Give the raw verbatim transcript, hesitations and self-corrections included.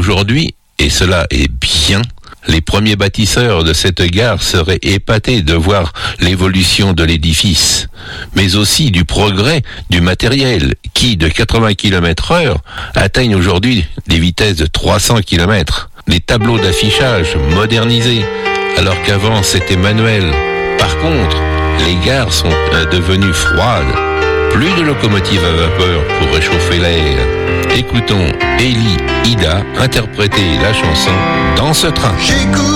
Aujourd'hui, et cela est bien, les premiers bâtisseurs de cette gare seraient épatés de voir l'évolution de l'édifice, mais aussi du progrès du matériel qui, de quatre-vingts kilomètres heure, atteignent aujourd'hui des vitesses de trois cents kilomètres. Les tableaux d'affichage modernisés, alors qu'avant c'était manuel. Par contre, les gares sont devenues froides. Plus de locomotives à vapeur pour réchauffer l'air. Écoutons Elie Ida interpréter la chanson Dans ce train.